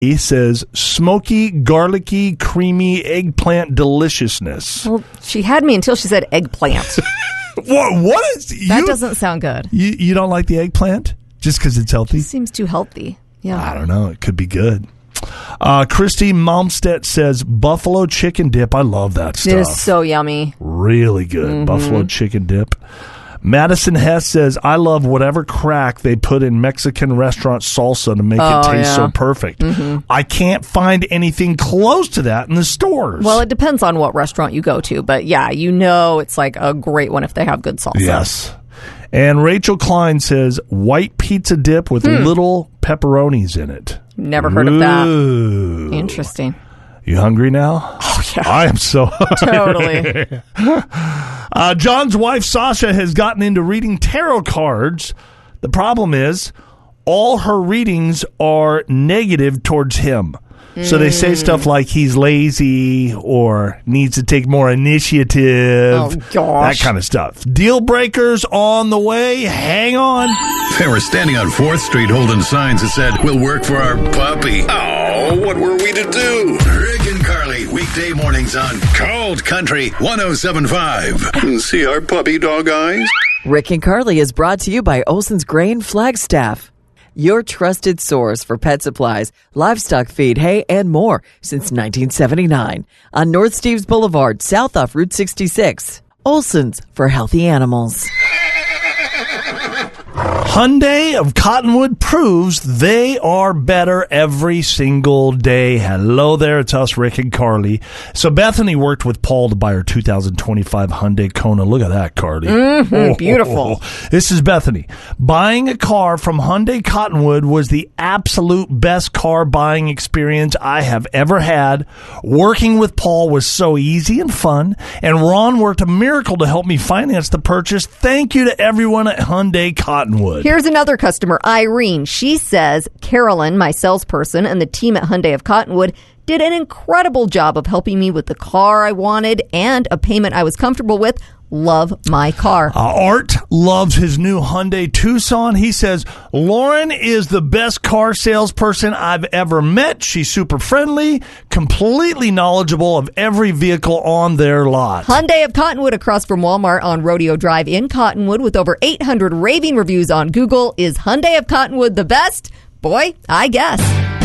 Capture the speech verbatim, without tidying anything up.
He says, smoky, garlicky, creamy eggplant deliciousness. Well, she had me until she said eggplant. what, what is... That you, doesn't sound good. You, you don't like the eggplant? Just because it's healthy? It seems too healthy. Yeah. I don't know. It could be good. Uh, Christy Malmstedt says, buffalo chicken dip. I love that stuff. It is so yummy. Really good. Mm-hmm. Buffalo chicken dip. Madison Hess says, I love whatever crack they put in Mexican restaurant salsa to make oh, it taste yeah. so perfect. Mm-hmm. I can't find anything close to that in the stores. Well, it depends on what restaurant you go to. But yeah, you know it's like a great one if they have good salsa. Yes. And Rachel Klein says, white pizza dip with hmm. little pepperonis in it. Never heard Ooh. of that. Interesting. You hungry now? Oh, yeah. I am so hungry. Totally. uh, John's wife, Sasha, has gotten into reading tarot cards. The problem is all her readings are negative towards him. Mm. So they say stuff like he's lazy or needs to take more initiative. Oh, gosh. That kind of stuff. Deal breakers on the way. Hang on. They were standing on fourth Street holding signs that said, we'll work for our puppy. Oh, what were we to do? Rick and Carly, weekday mornings on Cold Country one oh seven point five. See our puppy dog eyes? Rick and Carly is brought to you by Olson's Grain Flagstaff, your trusted source for pet supplies, livestock feed, hay, and more since nineteen seventy-nine. On North Steves Boulevard, south off Route sixty-six. Olson's for healthy animals. Hyundai of Cottonwood proves they are better every single day. Hello there, it's us, Rick and Carly. So Bethany worked with Paul to buy her two thousand twenty-five Hyundai Kona. Look at that, Carly. Mm-hmm, oh, beautiful. Oh, oh. This is Bethany. Buying a car from Hyundai Cottonwood was the absolute best car buying experience I have ever had. Working with Paul was so easy and fun, and Ron worked a miracle to help me finance the purchase. Thank you to everyone at Hyundai Cottonwood. Here's another customer, Irene. She says, Carolyn, my salesperson, and the team at Hyundai of Cottonwood did an incredible job of helping me with the car I wanted and a payment I was comfortable with. Love my car. Uh, Art loves his new Hyundai Tucson. He says, Lauren is the best car salesperson I've ever met. She's super friendly, completely knowledgeable of every vehicle on their lot. Hyundai of Cottonwood across from Walmart on Rodeo Drive in Cottonwood with over eight hundred raving reviews on Google. Is Hyundai of Cottonwood the best? Boy, I guess.